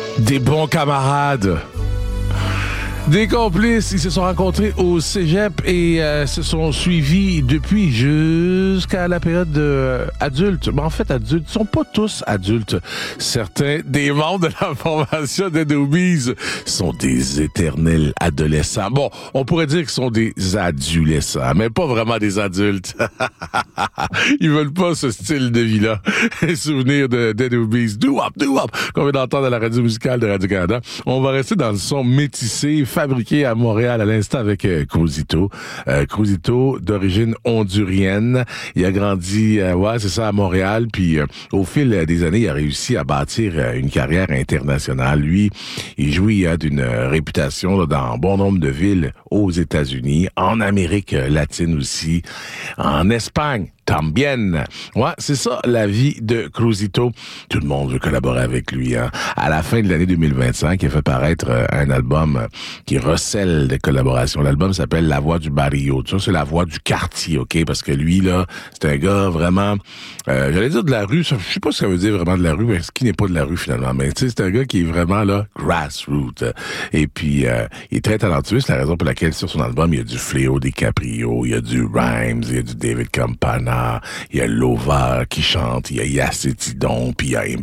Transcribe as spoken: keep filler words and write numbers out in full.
Des bons camarades. Des complices, ils se sont rencontrés au cégep et euh, se sont suivis depuis jusqu'à la période euh, adulte. Ben, en fait, adultes, ils sont pas tous adultes. Certains des membres de la formation Dead Obies sont des éternels adolescents. Bon, on pourrait dire qu'ils sont des adolescents, mais pas vraiment des adultes. Ils veulent pas ce style de vie-là. Les souvenirs de Dead Obies. Do-wop, do-wop, qu'on vient d'entendre à la radio musicale de Radio-Canada. On va rester dans le son métissé, fabriqué à Montréal à l'instant avec euh, Cruzito. Euh, Cruzito, d'origine hondurienne. Il a grandi, euh, ouais, c'est ça, à Montréal. Puis euh, au fil des années, il a réussi à bâtir euh, une carrière internationale. Lui, il jouit euh, d'une euh, réputation là, dans bon nombre de villes aux États-Unis, en Amérique latine aussi, en Espagne. Tambien. Ouais, c'est ça, la vie de Cruzito. Tout le monde veut collaborer avec lui. Hein. À la fin de l'année deux mille vingt-cinq, il a fait paraître euh, un album euh, qui recèle des collaborations. L'album s'appelle La Voix du Barrio. Tu vois, c'est la voix du quartier, OK? Parce que lui, là, c'est un gars vraiment... Euh, j'allais dire de la rue. Je sais pas ce que ça veut dire vraiment de la rue, mais ce qui n'est pas de la rue, finalement. Mais tu sais, c'est un gars qui est vraiment, là, grassroots. Et puis, euh, il est très talentueux. C'est la raison pour laquelle, sur son album, il y a du Fléau DiCaprio, il y a du Rhymes, il y a du David Campana, il y a Lova qui chante, il y a Yacetidon, puis il y a